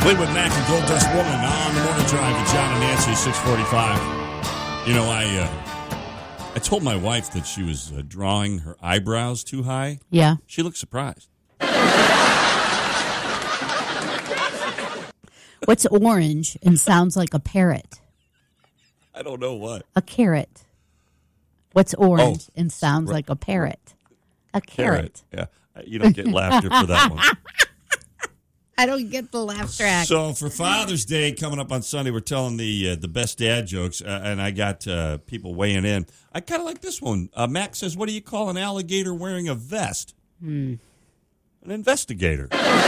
Fleetwood Mac and Gold Dust Woman on the morning drive with John and Nancy, 6:45. You know, I told my wife that she was drawing her eyebrows too high. Yeah. She looked surprised. What's orange and sounds like a parrot? I don't know what. A carrot. What's orange and sounds like a parrot? A carrot. Yeah. You don't get laughter for that one. I don't get the laugh track. So for Father's Day coming up on Sunday, we're telling the best dad jokes, and I got people weighing in. I kind of like this one. Max says, "What do you call an alligator wearing a vest?" An investigator.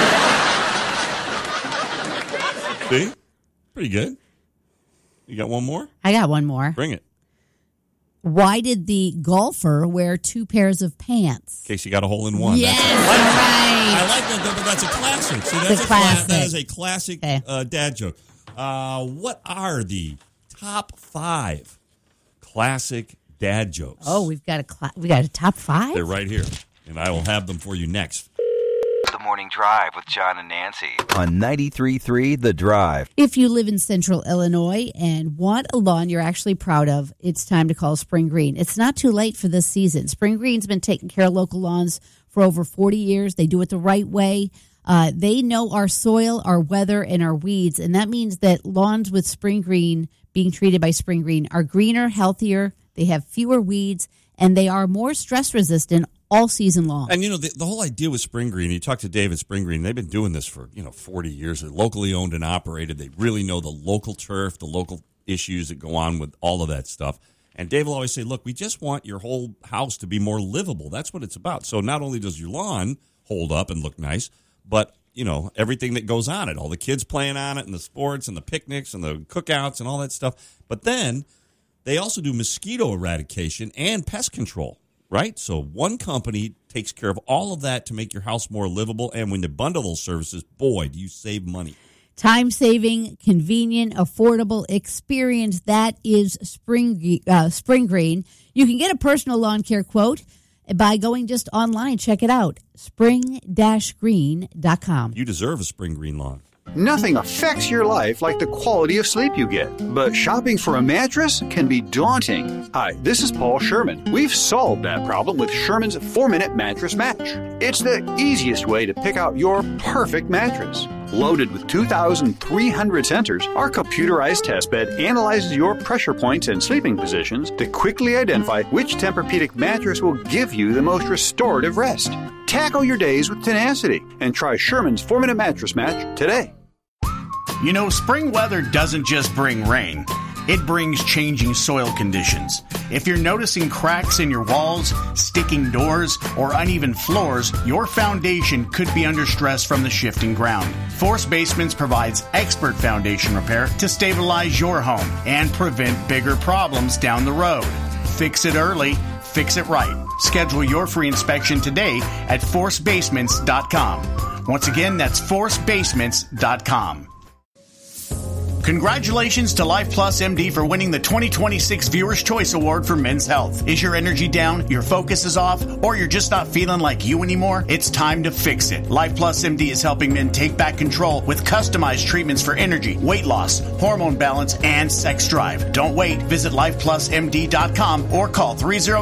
See? Pretty good. You got one more? I got one more. Bring it. Why did the golfer wear 2 pairs of pants? In case you got a hole in one. Yes, I like that, but that's a classic. See, that's a classic. That is a classic dad joke. What are the top 5 classic dad jokes? Oh, we got a top 5? They're right here, and I will have them for you next. The Morning Drive with John and Nancy on 93.3 The Drive. If you live in central Illinois and want a lawn you're actually proud of, it's time to call Spring Green. It's not too late for this season. Spring Green's been taking care of local lawns for over 40 years. They do it the right way. They know our soil, our weather, and our weeds, and that means that lawns with Spring Green being treated by Spring Green are greener, healthier, they have fewer weeds, and they are more stress-resistant all season long. And, you know, the whole idea with Spring Green, you talk to Dave at Spring Green, they've been doing this for, 40 years. They're locally owned and operated. They really know the local turf, the local issues that go on with all of that stuff. And Dave will always say, look, we just want your whole house to be more livable. That's what it's about. So not only does your lawn hold up and look nice, but, everything that goes on it, all the kids playing on it and the sports and the picnics and the cookouts and all that stuff. But then they also do mosquito eradication and pest control. Right? So one company takes care of all of that to make your house more livable. And when you bundle those services, boy, do you save money. Time-saving, convenient, affordable experience. That is Spring Green. You can get a personal lawn care quote by going just online. Check it out, spring-green.com. You deserve a Spring Green lawn. Nothing affects your life like the quality of sleep you get. But shopping for a mattress can be daunting. Hi, this is Paul Sherman. We've solved that problem with Sherman's 4-Minute Mattress Match. It's the easiest way to pick out your perfect mattress. Loaded with 2,300 sensors, our computerized test bed analyzes your pressure points and sleeping positions to quickly identify which Tempur-Pedic mattress will give you the most restorative rest. Tackle your days with tenacity and try Sherman's 4-Minute Mattress Match today. You know, spring weather doesn't just bring rain. It brings changing soil conditions. If you're noticing cracks in your walls, sticking doors, or uneven floors, your foundation could be under stress from the shifting ground. Force Basements provides expert foundation repair to stabilize your home and prevent bigger problems down the road. Fix it early. Fix it right. Schedule your free inspection today at forcebasements.com. Once again, that's forcebasements.com. Congratulations to Life Plus MD for winning the 2026 Viewer's Choice Award for Men's Health. Is your energy down, your focus is off, or you're just not feeling like you anymore? It's time to fix it. Life Plus MD is helping men take back control with customized treatments for energy, weight loss, hormone balance, and sex drive. Don't wait. Visit lifeplusmd.com or call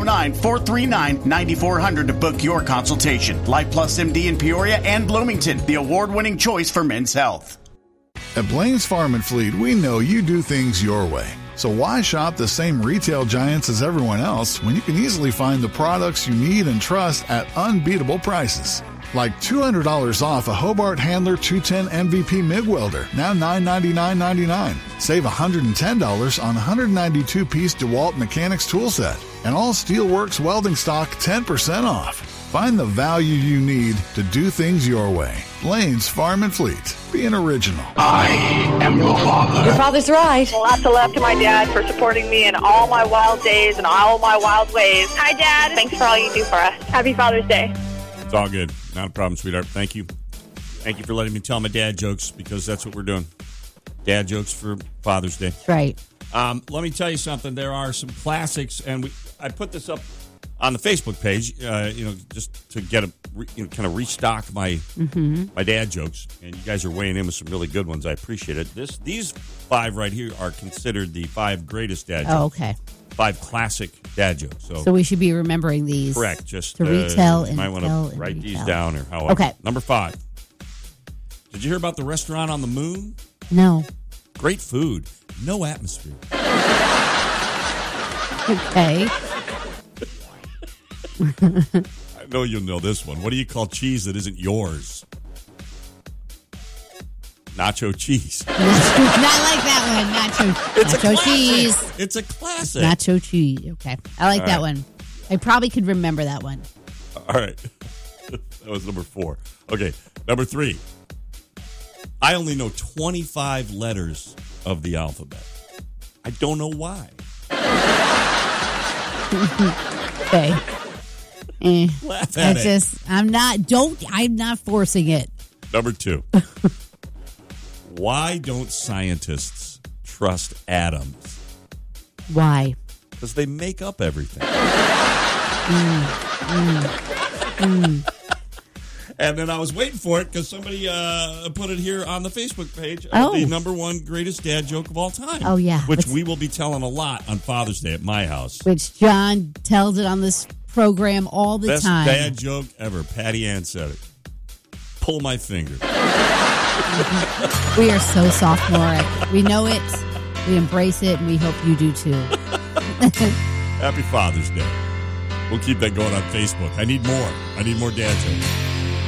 309-439-9400 to book your consultation. Life Plus MD in Peoria and Bloomington, the award-winning choice for men's health. At Blaine's Farm and Fleet, we know you do things your way. So why shop the same retail giants as everyone else when you can easily find the products you need and trust at unbeatable prices? Like $200 off a Hobart Handler 210 MVP MIG welder, now $999.99. Save $110 on 192-piece DeWalt Mechanics tool set. And all Steelworks welding stock 10% off. Find the value you need to do things your way. Blaine's Farm and Fleet. Be an original. I am your father. Your father's right. Lots of love to my dad for supporting me in all my wild days and all my wild ways. Hi, Dad. Thanks for all you do for us. Happy Father's Day. It's all good. Not a problem, sweetheart. Thank you. Thank you for letting me tell my dad jokes, because that's what we're doing. Dad jokes for Father's Day. Right. Let me tell you something. There are some classics, and I put this up on the Facebook page, just to get kind of restock my dad jokes, and you guys are weighing in with some really good ones. I appreciate it. These 5 right here are considered the 5 greatest dad jokes. Oh, okay. 5 classic dad jokes. So we should be remembering these. Correct. Just to retell and you might want to write retell. these down or however. Okay. Number 5. Did you hear about the restaurant on the moon? No. Great food, no atmosphere. Okay. I know you'll know this one. What do you call cheese that isn't yours? Nacho cheese. Not like that one. Nacho cheese. It's a classic. Nacho cheese. Okay. I like that one. I probably could remember that one. All right. That was number 4. Okay. Number 3. I only know 25 letters of the alphabet. I don't know why. Okay. Laugh at it. I'm not forcing it. Number 2. Why don't scientists trust atoms? Why? Because they make up everything. And then I was waiting for it because somebody put it here on the Facebook page of the number 1 greatest dad joke of all time. Oh, yeah. Which we will be telling a lot on Father's Day at my house. Which John tells it on this program all the time. Best dad joke ever. Patty Ann said it. Pull my finger. We are so sophomoric. We know it. We embrace it, and we hope you do too. Happy Father's Day. We'll keep that going on Facebook. I need more. I need more dad jokes.